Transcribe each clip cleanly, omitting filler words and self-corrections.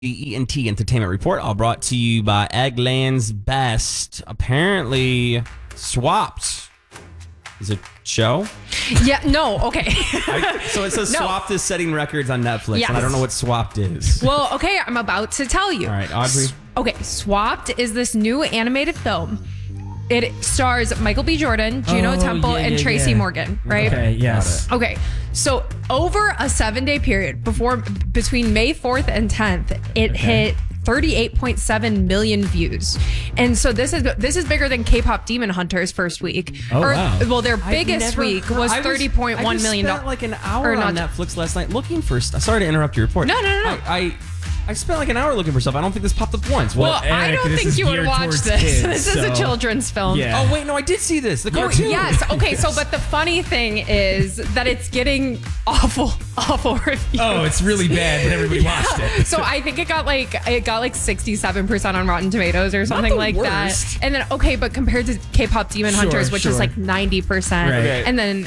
The ENT Entertainment Report, all brought to you by Eggland's Best. Apparently, Swapped is a show. Yeah, no, okay. So it says No. Swapped is setting records on Netflix, Yes. and I don't know what Swapped is. Well, okay, I'm about to tell you. All right, Audrey. Okay, Swapped is this new animated film. It stars Michael B. Jordan, Juno Temple, and Tracy Morgan, right? Okay, yes. Okay, so over a 7-day period between May 4th and 10th, it hit 38.7 million views. And so this is bigger than K-pop Demon Hunter's first week. Oh, wow. Well, their biggest week was $30.1 million. I spent like an hour on Netflix last night looking for stuff. Sorry to interrupt your report. No. I spent like an hour looking for stuff. I don't think this popped up once. Well, I don't think you would watch this. This is a children's film. Yeah. Oh, wait, no, I did see this. The cartoon. Yes. Okay. So, but the funny thing is that it's getting awful reviews. Oh, it's really bad, but everybody watched it. So I think it got like 67% on Rotten Tomatoes or something like worst. that. And then but compared to K-pop Demon Hunters, which is like 90%, Right. Okay. and then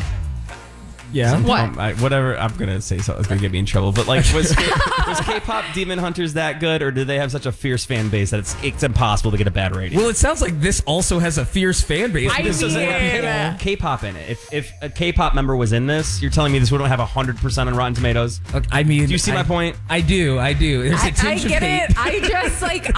Yeah. what? Whatever. I'm gonna say something that's gonna get me in trouble. But like, was K-pop Demon Hunters that good, or do they have such a fierce fan base that it's impossible to get a bad rating? Well, it sounds like this also has a fierce fan base. I because mean, of K-pop in it. If a K-pop member was in this, you're telling me this wouldn't have 100% on Rotten Tomatoes? I mean, Do you see my point? I do. There's a I tinge of get hate. it. I just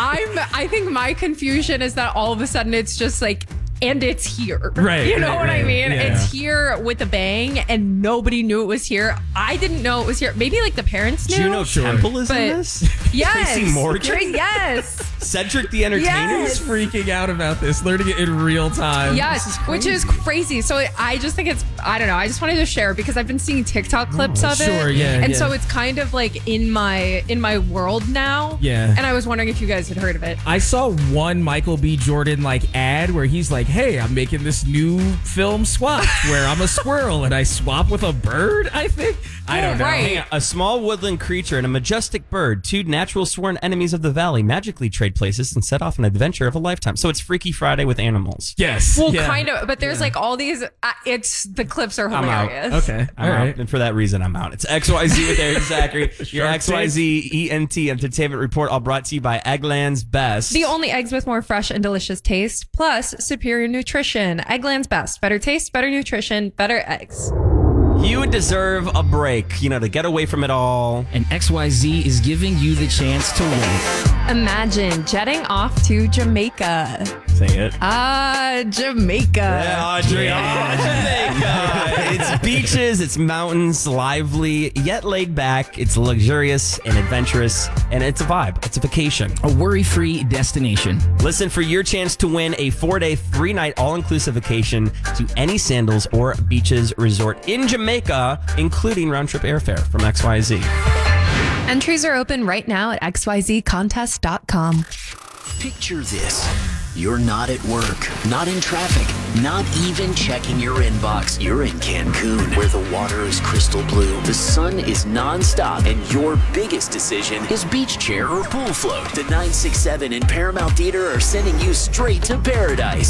I think my confusion is that all of a sudden it's just like, and it's here. Right, You know right, what I right. mean? Yeah. It's here with a bang, and nobody knew it was here. I didn't know it was here. Maybe like the parents knew. Juno Temple is in But- this? Yes. Tracy Morgan? Yes. Cedric the Entertainer? Yes. Freaking out about this, learning it in real time. Yes, which is crazy. So I just think I don't know. I just wanted to share because I've been seeing TikTok clips of it. sure, yeah, And yeah. so it's kind of like in my world now. Yeah. And I was wondering if you guys had heard of it. I saw one Michael B. Jordan ad where he's like, "Hey, I'm making this new film Swap where I'm a squirrel and I swap with a bird." I think I don't know. Right. Hang on. A small woodland creature and a majestic bird, two natural sworn enemies of the valley, magically trade places and set off an adventure of a lifetime. So it's Freaky Friday with animals. Yes. Well, yeah. kind of, but there's like all these. The clips are I'm out. hilarious. Okay. I'm All out. right. And for that reason, I'm out. It's XYZ with Eric Zachary. Your Shark XYZ ENT Entertainment Report, all brought to you by Eggland's Best. The only eggs with more fresh and delicious taste, plus superior nutrition. Eggland's Best. Better taste, better nutrition, better eggs. You deserve a break, to get away from it all. And XYZ is giving you the chance to win. Imagine jetting off to Jamaica. Say it. Jamaica. Yeah, Audrey. Jamaica. It's beaches, it's mountains, lively, yet laid back. It's luxurious and adventurous, and it's a vibe. It's a vacation. A worry-free destination. Listen for your chance to win a 4-day, 3-night, all-inclusive vacation to any Sandals or Beaches resort in Jamaica, including round-trip airfare from XYZ. Entries are open right now at xyzcontest.com. Picture this. You're not at work, not in traffic, not even checking your inbox. You're in Cancun, where the water is crystal blue, the sun is nonstop, and your biggest decision is beach chair or pool float. The 967 and Paramount Theater are sending you straight to paradise.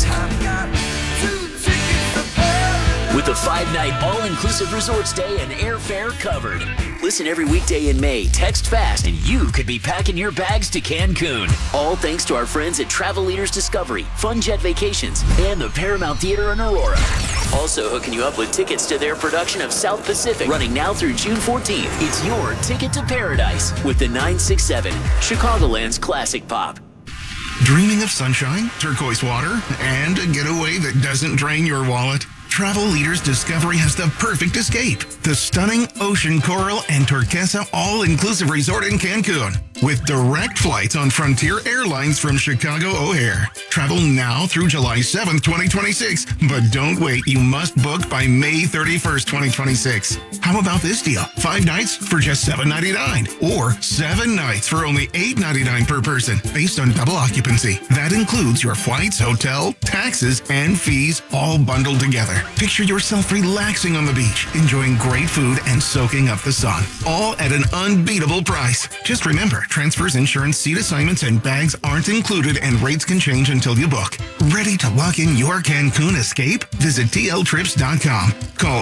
With a 5-night all-inclusive resort stay and airfare covered. Listen every weekday in May, text fast, and you could be packing your bags to Cancun. All thanks to our friends at Travel Leaders Discovery, Fun Jet Vacations, and the Paramount Theater in Aurora. Also hooking you up with tickets to their production of South Pacific, running now through June 14th. It's your ticket to paradise with the 967, Chicagoland's classic pop. Dreaming of sunshine, turquoise water, and a getaway that doesn't drain your wallet? Travel Leaders Discovery has the perfect escape. The stunning Ocean Coral and Turquesa all-inclusive resort in Cancun. With direct flights on Frontier Airlines from Chicago O'Hare. Travel now through July 7th, 2026. But don't wait. You must book by May 31st, 2026. How about this deal? 5 nights for just $7.99. Or 7 nights for only $8.99 per person based on double occupancy. That includes your flights, hotel, taxes, and fees all bundled together. Picture yourself relaxing on the beach, enjoying great food and soaking up the sun. All at an unbeatable price. Just remember, Transfers, insurance, seat assignments, and bags aren't included, and rates can change until you book. Ready to lock in your Cancun escape? Visit tltrips.com. Call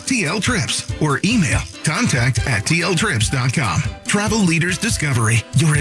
833-TL-TRIPS or email contact@tltrips.com. Travel Leaders Discovery. Your